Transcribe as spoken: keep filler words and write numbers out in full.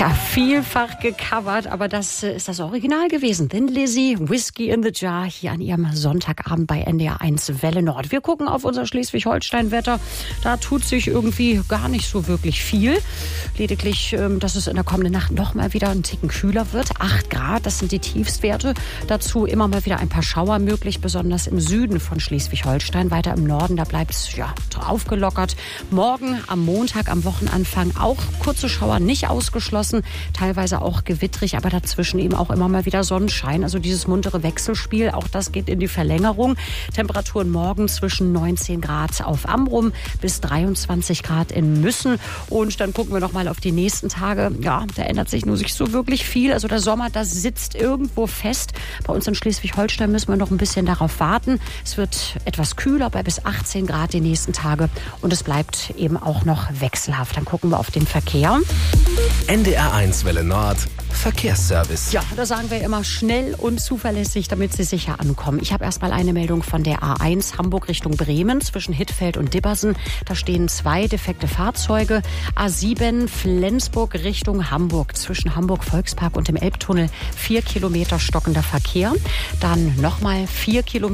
Ja, vielfach gecovert, aber das ist das Original gewesen. Thin Lizzy, Whiskey in the Jar, hier an ihrem Sonntagabend bei N D R eins Welle Nord. Wir gucken auf unser Schleswig-Holstein-Wetter. Da tut sich irgendwie gar nicht so wirklich viel. Lediglich, dass es in der kommenden Nacht noch mal wieder ein Ticken kühler wird. acht Grad, das sind die Tiefstwerte. Dazu immer mal wieder ein paar Schauer möglich, besonders im Süden von Schleswig-Holstein. Weiter im Norden, da bleibt es ja, aufgelockert. Morgen am Montag, am Wochenanfang auch kurze Schauer nicht ausgeschlossen. Teilweise auch gewittrig, aber dazwischen eben auch immer mal wieder Sonnenschein. Also dieses muntere Wechselspiel, auch das geht in die Verlängerung. Temperaturen morgen zwischen neunzehn Grad auf Amrum bis dreiundzwanzig Grad in Müssen. Und dann gucken wir noch mal auf die nächsten Tage. Ja, da ändert sich nur sich so wirklich viel. Also der Sommer, das sitzt irgendwo fest. Bei uns in Schleswig-Holstein müssen wir noch ein bisschen darauf warten. Es wird etwas kühler, bei bis achtzehn Grad die nächsten Tage. Und es bleibt eben auch noch wechselhaft. Dann gucken wir auf den Verkehr. N D R eins Welle Nord, Verkehrsservice. Ja, da sagen wir immer schnell und zuverlässig, damit Sie sicher ankommen. Ich habe erst mal eine Meldung von der A eins Hamburg Richtung Bremen zwischen Hittfeld und Dibbersen. Da stehen zwei defekte Fahrzeuge. A sieben Flensburg Richtung Hamburg zwischen Hamburg Volkspark und dem Elbtunnel. Vier Kilometer stockender Verkehr. Dann nochmal vier Kilometer